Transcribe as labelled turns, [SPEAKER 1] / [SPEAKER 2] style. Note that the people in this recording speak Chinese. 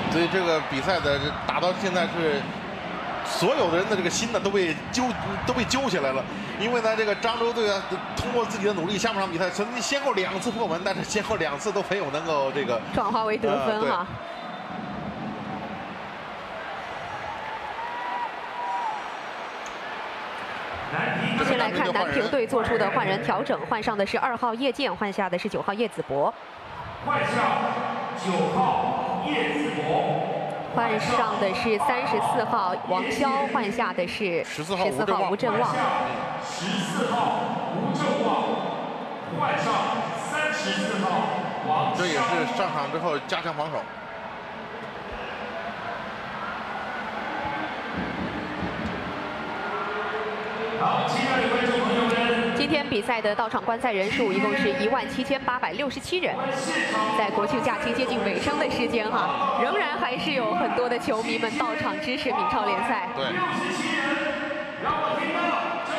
[SPEAKER 1] 所以这个比赛的打到现在是。 所有的人的这个心呢都被揪起来了，因为呢，这个漳州队啊，通过自己的努力，下半场比赛曾经先后2次破门，但是先后2次都没有能够这个
[SPEAKER 2] 转化为得分哈。先来看南平队做出的换人调整，换上的是2号叶剑，换下的是9号叶子博。
[SPEAKER 3] 换下9号叶子博。
[SPEAKER 2] 换上的是34号王潇，换下的是14号吴振旺。
[SPEAKER 3] 14号吴振旺，换上34号王潇。
[SPEAKER 1] 这也是上场之后加强防守。
[SPEAKER 3] 好，亲爱的观众朋友们，
[SPEAKER 2] 今天比赛的到场观赛人数一共是17867人。在国庆假期接近尾声的时间哈，仍然还是有很多的球迷们到场支持闽超联赛。
[SPEAKER 1] 对。
[SPEAKER 3] 67人，让我听到。